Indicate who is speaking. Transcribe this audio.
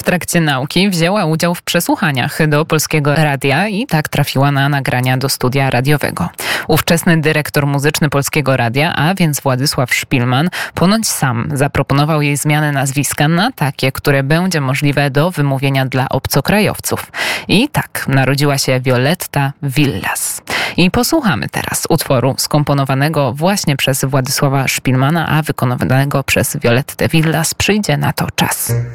Speaker 1: trakcie nauki wzięła udział w przesłuchaniach do Polskiego Radia i tak trafiła na nagrania do studia radiowego. Ówczesny dyrektor muzyczny Polskiego Radia, a więc Władysław Szpilman, ponoć sam zaproponował jej zmianę nazwiska na takie, które będzie możliwe do wymówienia dla obcokrajowców. I tak narodziła się Violetta Villas. I posłuchamy teraz utworu skomponowanego właśnie przez Władysława Szpilmana, a wykonanego przez Violettę Villas. Przyjdzie na to czas.